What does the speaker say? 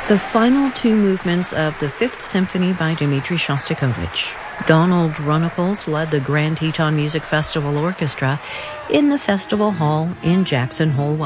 The final two movements of the Fifth Symphony by Dmitri Shostakovich. Donald Runnicles led the Grand Teton Music Festival Orchestra in the Festival Hall in Jackson Hole,